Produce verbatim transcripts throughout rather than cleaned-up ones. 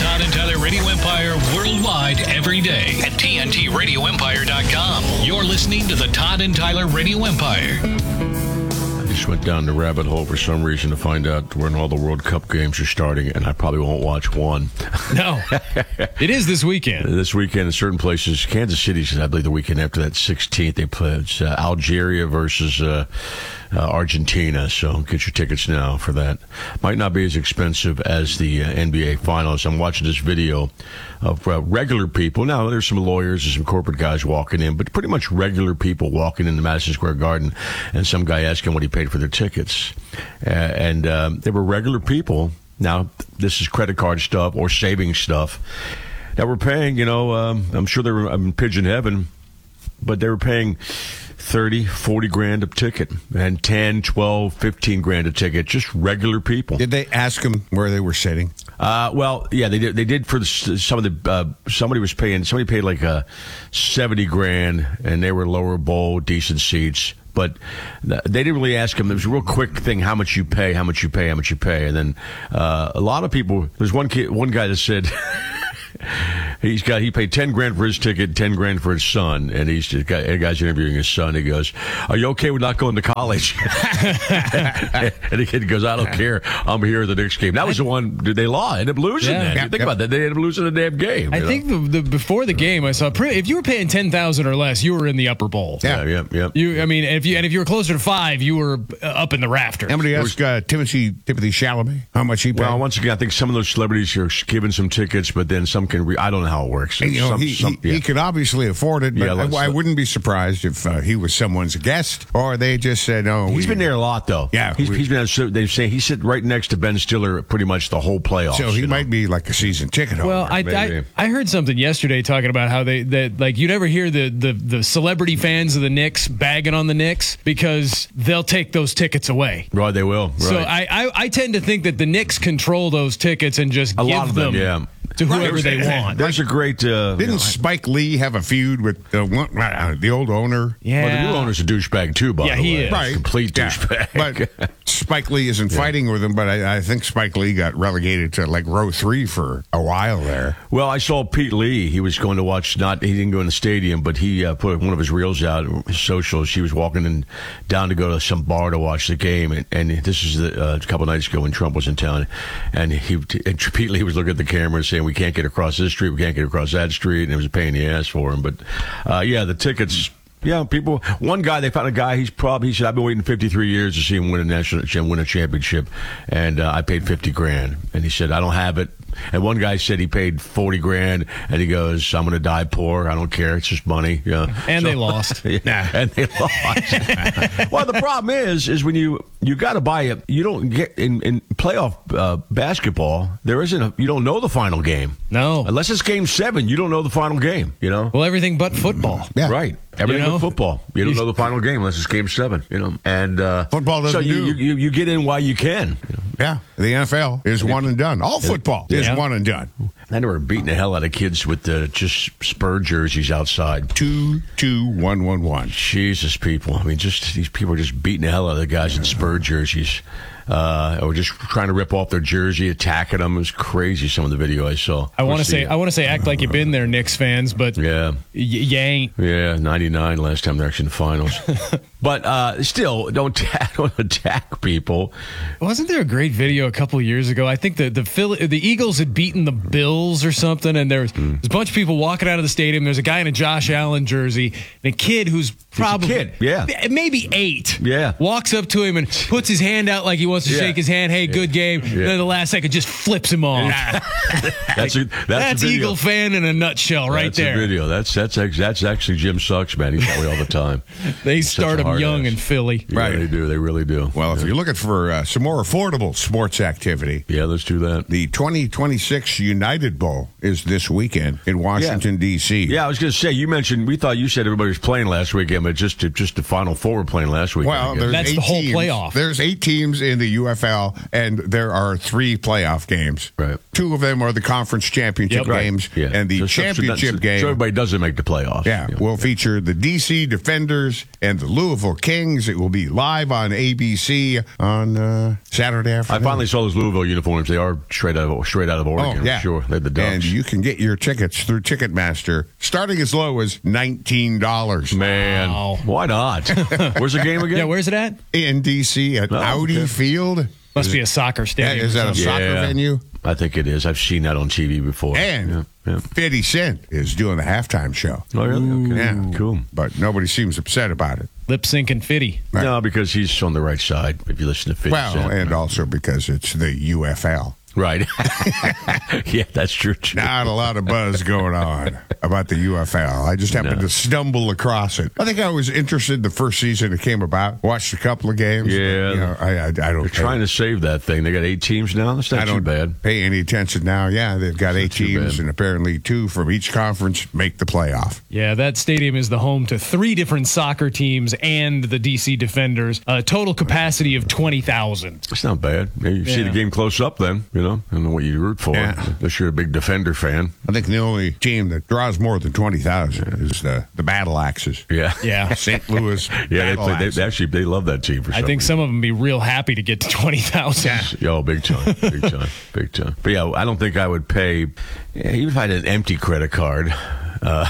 Todd and Tyler Radio Empire worldwide every day at T N T radio empire dot com. You're listening to the Todd and Tyler Radio Empire. I just went down the rabbit hole for some reason to find out when all the World Cup games are starting, and I probably won't watch one. No. It is this weekend. This weekend in certain places. Kansas City's, I believe, the weekend after that, sixteenth. They play it's, uh, Algeria versus uh, uh, Argentina, so get your tickets now for that. Might not be as expensive as the uh, N B A Finals. I'm watching this video of uh, regular people. Now, there's some lawyers and some corporate guys walking in, but pretty much regular people walking into Madison Square Garden, and some guy asking what he paid for their tickets. Uh, and um, they were regular people. Now, this is credit card stuff or savings stuff that were paying, you know, um, I'm sure they were in pigeon heaven, but they were paying thirty, forty grand a ticket and ten, twelve, fifteen grand a ticket. Just regular people. Did they ask them where they were sitting? Uh, well, yeah, they did. They did for the, some of the. Uh, somebody was paying. Somebody paid like a seventy grand, and they were lower bowl, decent seats. But they didn't really ask them. There was a real quick thing: how much you pay, how much you pay, how much you pay. And then uh, a lot of people. There's one kid, one guy that said. He's got. He paid ten grand for his ticket, ten grand for his son, and he's just got. A guy's interviewing his son. He goes, "Are you okay with not going to college?" And the kid goes, "I don't care. I'm here at the next game." That was the one. Did they lost? Ended up losing. Yeah. That. Yep, You think yep. about that. They ended up losing the damn game. I you think know? the, the before the game, I saw pre- if you were paying ten thousand or less, you were in the upper bowl. Yeah, yeah, yeah. You, I mean, if you and if you were closer to five, you were uh, up in the rafters. Somebody asked uh, Timothy Timothy Chalamet how much he paid. Well, once again, I think some of those celebrities are given some tickets, but then some can. Re- I don't know how it works. And, you know, Some- he, some- he, yeah. he could obviously afford it, but Yeah, let's- I, I wouldn't be surprised if uh, he was someone's guest or they just said, "No." He's we, been there a lot, though. Yeah, he's, we- he's been. So they say he sit right next to Ben Stiller pretty much the whole playoffs. So he you know? might be like a season ticket holder. Well, I, I maybe. I heard something yesterday talking about how they that like you never hear the, the the celebrity fans of the Knicks bagging on the Knicks because they'll take those tickets away. Right, they will. Right. So I, I I tend to think that the Knicks control those tickets and just a give lot of them, them yeah. to whoever Right. they want. There's a great. Uh, Didn't you know, Spike Lee have a feud with uh, one, uh, the old owner? Yeah, well, the new owner's a douchebag too. By Yeah, the he way, is. Right. Complete Yeah. douchebag. But Spike Lee isn't fighting with him, but I, I think Spike Lee got relegated to like row three for a while there. Well, I saw Pete Lee. He was going to watch. Not he didn't go in the stadium, but he uh, put one of his reels out, his socials. He was walking in, down to go to some bar to watch the game, and, and this is the, uh, a couple nights ago when Trump was in town, and he and Pete Lee was looking at the camera saying, "We can't get across this street, we can't get across that street," and it was a pain in the ass for him. But uh, yeah, the tickets. Yeah, people. One guy, they found a guy. He's probably. He said, "I've been waiting fifty-three years to see him win a national, win a championship, and uh, I paid fifty grand." And he said, "I don't have it." And one guy said he paid forty grand, and he goes, "I'm going to die poor. I don't care. It's just money." Yeah. and So- they lost. yeah, and they lost. Well, the problem is, is when you you got to buy it, you don't get in in playoff uh, basketball. There isn't. A, you don't know the final game. No. unless it's game seven, you don't know the final game. You know. Well, everything but football. Yeah. Right. Everything You know? but football. You don't know the final game unless it's game seven, you know. And uh, Football doesn't so you, do- you, you get in while you can. You know? Yeah, the N F L is one and done. All football is Yeah. one and done. And they were beating the hell out of kids with uh, just Spur jerseys outside. Two, two, one, one, one. Jesus, people. I mean, just these people are just beating the hell out of the guys in Spur jerseys. Uh, or just trying to rip off their jersey, attacking them. It was crazy, some of the video I saw. I want to Of course, say the- I want to say act like you've been there, Knicks fans, but Yeah. y- you ain't. Yeah, ninety-nine last time they're actually in the finals. But uh, still, don't, ta- don't attack people. Wasn't there a great video a couple of years ago? I think the the Philly, the Eagles had beaten the Bills or something, and there was, Hmm. there's a bunch of people walking out of the stadium. There's a guy in a Josh Allen jersey, and a kid who's probably kid, yeah. maybe eight. Yeah. walks up to him and puts his hand out like he wants to Yeah. shake his hand. Hey, good game. And then the last second just flips him off. That's a, that's, That's a video. Eagle fan in a nutshell, right that's there. A video. That's that's ex- that's actually Jim Sucks, man. He's that way all the time. They He's such start a him hard young ass. in Philly. Yeah, Right. they do. They really do. Well, if you're looking for uh, some more affordable sports activity, Yeah, let's do that. the twenty twenty-six United Bowl is this weekend in Washington, D C Yeah, I was going to say, you mentioned, we thought you said everybody was playing last weekend, but just to, just the Final Four were playing last weekend. Well, I guess. there's That's eight the whole teams. playoff. There's eight teams in the U F L, and there are three playoff games. Right. Two of them are the conference championship Yep. games, Yeah. and the So- so- so championship that's- game. So everybody doesn't make the playoffs. yeah, You know. will feature the D C Defenders and the Louisville Louisville Kings. It will be live on A B C on uh, Saturday afternoon. I finally saw those Louisville uniforms. They are straight out of straight out of Oregon. Oh, yeah. For sure. They're the Ducks. And you can get your tickets through Ticketmaster, starting as low as nineteen dollars. Man, Wow. why not? Where's the game again? Yeah, where's it at? In D C at Oh, Audi okay. Field. Must be a soccer Yeah, stadium. is that a or something. soccer Yeah. venue? I think it is. I've seen that on T V before. And yeah, yeah. fifty Cent is doing the halftime show. Oh, really? Okay. Yeah. Cool. But nobody seems upset about it. Lip sync and fitty. Right. No, because he's on the right side. If you listen to fifty Well, Cent. and also because it's the U F L. Right. Yeah, that's true, too. Not a lot of buzz going on about the U F L. I just happened No. to stumble across it. I think I was interested the first season it came about. Watched a couple of games. but, Yeah. you know, I, I, I don't. They're trying to save that thing. They got eight teams now. That's not I too don't bad. pay any attention now. Yeah, they've got eight too teams, bad. and apparently two from each conference make the playoff. Yeah, that stadium is the home to three different soccer teams and the D C Defenders. A total capacity of twenty thousand. It's not bad. Maybe you see Yeah. the game close up then, you know. I don't know what you root for. Yeah. Unless you're a big Defender fan. I think the only team that draws more than twenty thousand is the, the Battle Axes. Yeah. Yeah. Saint Louis. Yeah, they, Battle play, they, Axes. they actually they love that team for I some think reason. some of them be real happy to get to twenty thousand. Oh, big time, big time, big time. But yeah, I don't think I would pay, yeah, even if I had an empty credit card, uh,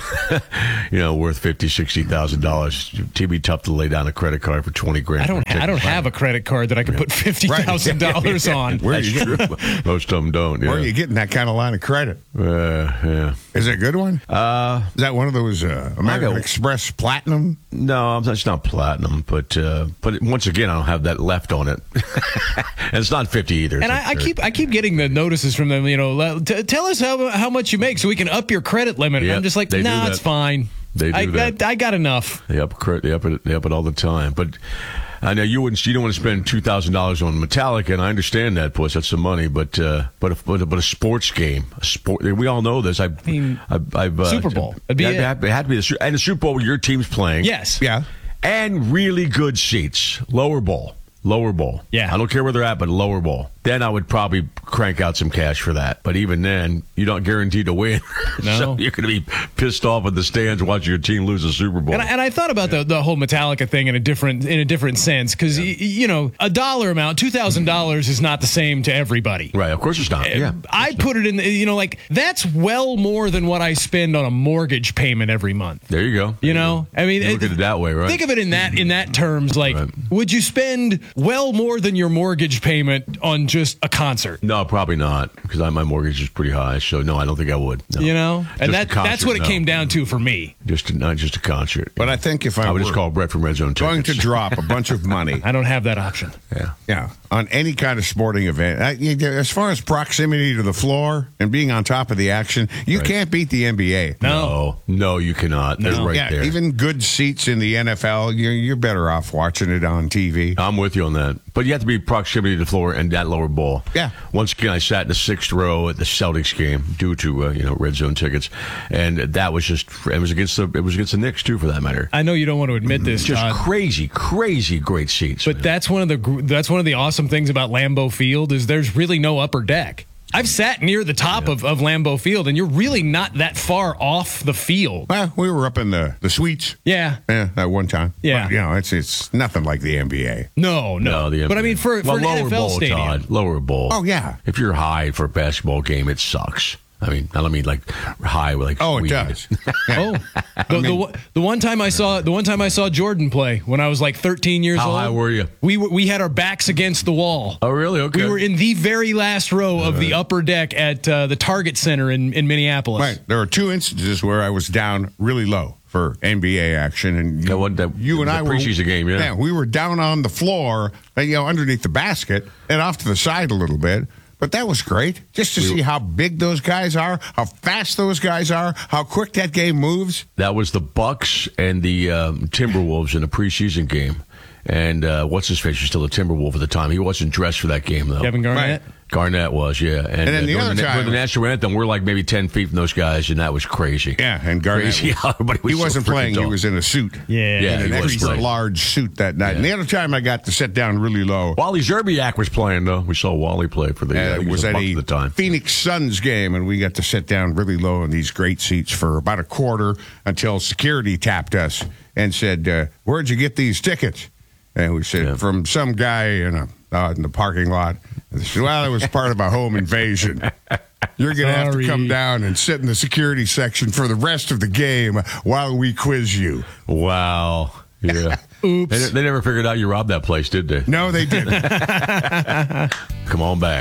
you know, worth fifty, sixty thousand dollars. It'd be tough to lay down a credit card for twenty grand. I don't. for a I don't ticket. have a credit card that I could put fifty thousand dollars on. Where are That's you true. getting, Most of them don't. Yeah. where are you getting that kind of line of credit? Uh, yeah. Is it a good one? Uh, Is that one of those uh, American I go- Express Platinum? no, it's not platinum, but uh, but it, once again, I don't have that left on it, and it's not fifty either. And I, I keep I keep getting the notices from them. You know, "Le- t- tell us how how much you make so we can up your credit limit. And Yep, I'm just like, they do nah, that. it's fine. They do I, that. I, I got enough. They up cre- they up it they up it all the time. But I know you wouldn't you don't want to spend two thousand dollars on Metallica, and I understand that, Puss. That's some money. But uh, but a, but, a, but a sports game, a sport. We all know this. I mean, I've, I've uh, Super Bowl. It'd be it, it. had, it had to be the Su- and the Super Bowl where your team's playing. Yes. Yeah. And really good seats, lower bowl, lower bowl. Yeah. I don't care where they're at, but lower bowl. Then I would probably crank out some cash for that. But even then, you're not guaranteed to win. No. So you're going to be pissed off at the stands watching your team lose a Super Bowl. And I, and I thought about the, the whole Metallica thing in a different in a different sense because y- you know a dollar amount, two thousand dollars is not the same to everybody. Right, of course it's not. Yeah. I put it in, the, you know, like that's well more than what I spend on a mortgage payment every month. There you go. You know, I mean, You look at it that way, right? Think of it in that in that terms. Like, Right. would you spend well more than your mortgage payment on just a concert? No, probably not, because my mortgage is pretty high. So no, I don't think I would. No. You know, and Just that a concert, that's what it no. came down to for me. Just a, not just a concert. But I think if I, I would were just call Brett from Red Zone going to Tickets. drop a bunch of money, I don't have that option. Yeah. yeah, on any kind of sporting event, I, you, as far as proximity to the floor and being on top of the action, you Right. can't beat the N B A. No. No, no, you cannot. They're No. right yeah, there. even good seats in the N F L, you're, you're better off watching it on T V. I'm with you on that. But you have to be proximity to the floor and that lower ball. Yeah. Once again, I sat in the sixth row at the Celtics game due to uh, you know Red Zone tickets, and that was just it was against the it was against the Knicks too, for that matter. I know you don't want to admit this, Just Todd, crazy, crazy great seats. but man. that's one of the gr- that's one of the awesome things about Lambeau Field is there's really no upper deck. I've sat near the top of, of Lambeau Field, and you're really not that far off the field. Well, we were up in the, the suites. Yeah. Yeah, that one time. Yeah. But, you know, it's it's nothing like the N B A. No, no. No, the but I mean, for, for well, an lower N F L bowl, stadium. Todd, lower bowl. Oh, yeah. If you're high for a basketball game, it sucks. I mean, I don't mean like high with like. Oh, it weed. does. Oh, the, the, one- the one time I saw the one time I saw Jordan play when I was like thirteen years How old. high were you? We were, we had our backs against the wall. Oh, really? Okay. We were in the very last row of the upper deck at uh, the Target Center in, in Minneapolis. Right. There are two instances where I was down really low for N B A action, and you, That one- that- you and the I were preseason game, yeah. yeah, we were down on the floor, uh, you know, underneath the basket and off to the side a little bit. But that was great, just to see how big those guys are, how fast those guys are, how quick that game moves. That was the Bucks and the um, Timberwolves in a preseason game. And uh, what's his face was still a Timberwolf at the time. He wasn't dressed for that game though. Kevin Garnett. Garnett was, yeah. And, And then uh, the during other the, time- during the national anthem, we're like maybe ten feet from those guys, and that was crazy. Yeah, and Garnett, Crazy how everybody was he so wasn't freaking playing. He tall. was in a suit. Yeah. Yeah, in he an was extra playing. large suit that night. And the other time I got to sit down really low. Wally Zerbiak was playing, though. We saw Wally play for the, Uh, uh, he was a at buck a at the time. Phoenix Suns game, and we got to sit down really low in these great seats for about a quarter until security tapped us and said, uh, "Where'd you get these tickets?" And we said, Yeah. "From some guy in a uh, in the parking lot." And they said, "Well, it was part of a home invasion. You're going to have to Sorry. come down and sit in the security section for the rest of the game while we quiz you." Wow. Yeah. Oops. They, they never figured out you robbed that place, did they? No, they didn't. Come on back.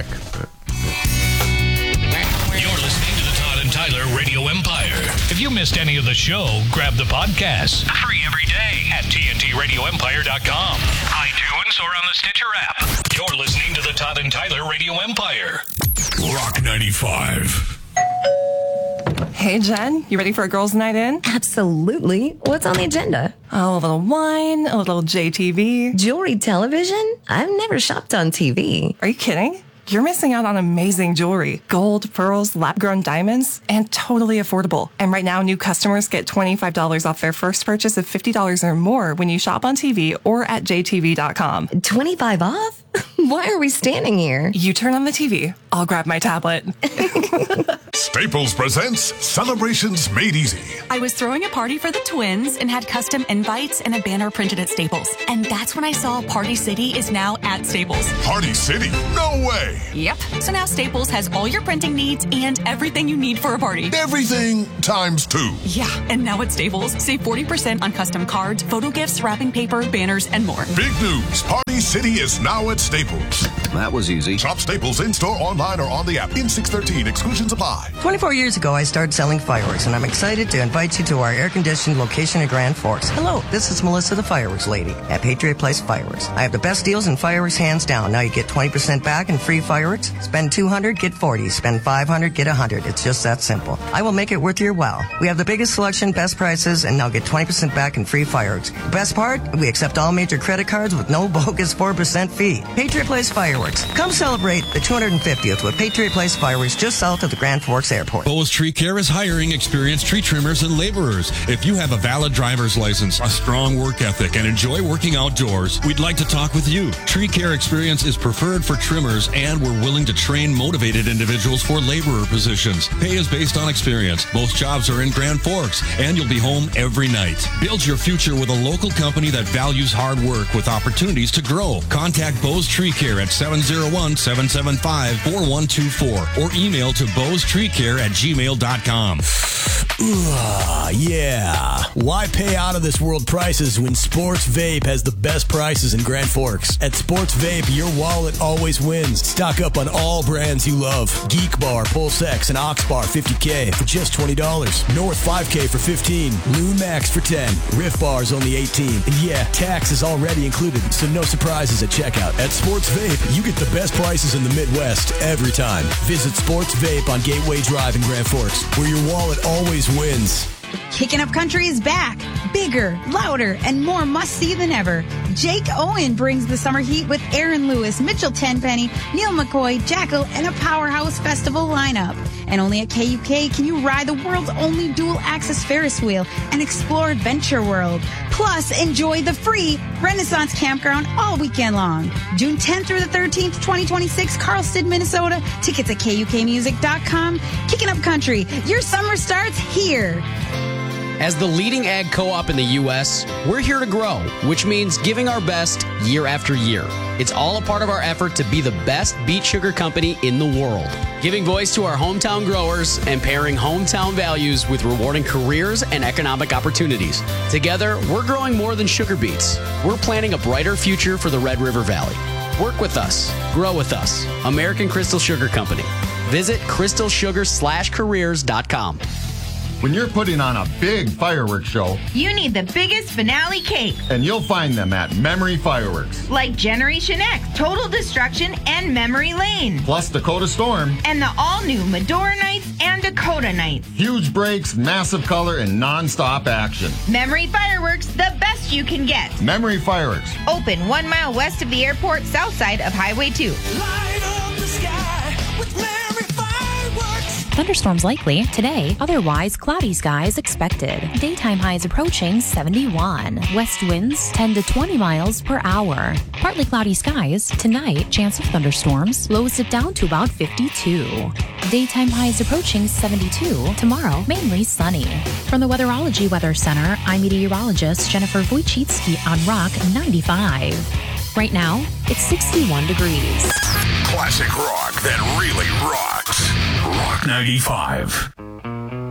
You're listening to the Todd and Tyler Radio Empire. If you missed any of the show, grab the podcast. Free every day at T N T radio empire dot com, iTunes, or on the Stitcher app. You're listening to the Todd and Tyler Radio Empire. Rock ninety-five. Hey, Jen, you ready for a girls' night in? Absolutely. What's on the agenda? Oh, a little wine, a little J T V. Jewelry television? I've never shopped on T V. Are you kidding? You're missing out on amazing jewelry. Gold, pearls, lab-grown diamonds, and totally affordable. And right now, new customers get twenty-five dollars off their first purchase of fifty dollars or more when you shop on T V or at J T V dot com. twenty-five off? Why are we standing here? You turn on the T V, I'll grab my tablet. Staples presents Celebrations Made Easy. I was throwing a party for the twins and had custom invites and a banner printed at Staples. And that's when I saw Party City is now at Staples. Party City? No way! Yep. So now Staples has all your printing needs and everything you need for a party. Everything times two. Yeah. And now at Staples, save forty percent on custom cards, photo gifts, wrapping paper, banners, and more. Big news. Party City is now at Staples. That was easy. Shop Staples in-store, online, or on the app. In six thirteen. Exclusions apply. twenty-four years ago, I started selling fireworks, and I'm excited to invite you to our air-conditioned location in Grand Forks. Hello, this is Melissa, the fireworks lady at Patriot Place Fireworks. I have the best deals in fireworks, hands down. Now you get twenty percent back in free fireworks. Spend two hundred dollars, get forty dollars. Spend five hundred dollars, get one hundred dollars. It's just that simple. I will make it worth your while. We have the biggest selection, best prices, and now get twenty percent back in free fireworks. The best part? We accept all major credit cards with no bogus four percent fee. Patriot Place Fireworks. Come celebrate the two hundred fiftieth with Patriot Place Fireworks just south of the Grand Forks Airport. Bose Tree Care is hiring experienced tree trimmers and laborers. If you have a valid driver's license, a strong work ethic, and enjoy working outdoors, we'd like to talk with you. Tree Care experience is preferred for trimmers, and we're willing to train motivated individuals for laborer positions. Pay is based on experience. Most jobs are in Grand Forks, and you'll be home every night. Build your future with a local company that values hard work with opportunities to grow. Contact Bose Tree Care at seven oh one, seven seven five, four one two four or email to bose tree care at gmail dot com. Ugh, yeah. Why pay out of this world prices when Sports Vape has the best prices in Grand Forks? At Sports Vape, your wallet always wins. Stock up on all brands you love. Geek Bar, Pulse X, and Ox Bar fifty K for just twenty dollars. North five K for fifteen dollars. Loon Max for ten dollars. Riff Bar's only eighteen dollars. And yeah, tax is already included, so no surprises at checkout. At Sports Vape, you get the best prices in the Midwest every time. Visit Sports Vape on Gateway Drive in Grand Forks, where your wallet always wins. Kicking Up Country is back. Bigger, louder, and more must-see than ever. Jake Owen brings the summer heat with Aaron Lewis, Mitchell Tenpenny, Neil McCoy, Jackal, and a powerhouse festival lineup. And only at K U K can you ride the world's only dual-axis Ferris wheel and explore Adventure World. Plus, enjoy the free Renaissance Campground all weekend long. June tenth through the thirteenth, twenty twenty-six, Carlston, Minnesota. Tickets at K U K music dot com. Kicking Up Country. Your summer starts here. As the leading ag co-op in the U S, we're here to grow, which means giving our best year after year. It's all a part of our effort to be the best beet sugar company in the world, giving voice to our hometown growers and pairing hometown values with rewarding careers and economic opportunities. Together, we're growing more than sugar beets. We're planning a brighter future for the Red River Valley. Work with us. Grow with us. American Crystal Sugar Company. Visit crystal sugar slash careers dot com. When you're putting on a big fireworks show, you need the biggest finale cake. And you'll find them at Memory Fireworks. Like Generation X, Total Destruction, and Memory Lane. Plus Dakota Storm. And the all-new Medora Nights and Dakota Nights. Huge breaks, massive color, and non-stop action. Memory Fireworks, the best you can get. Memory Fireworks. Open one mile west of the airport, south side of Highway two. Light up the sky. Thunderstorms likely today, otherwise cloudy skies expected. Daytime highs approaching seventy-one. West winds ten to twenty miles per hour. Partly cloudy skies tonight, chance of thunderstorms. Lows dip down to about fifty-two. Daytime highs approaching seventy-two. Tomorrow, mainly sunny. From the Weatherology Weather Center, I'm meteorologist Jennifer Wojcicki on Rock ninety-five. Right now, it's sixty-one degrees. Classic rock that really rocks. Rock ninety-five.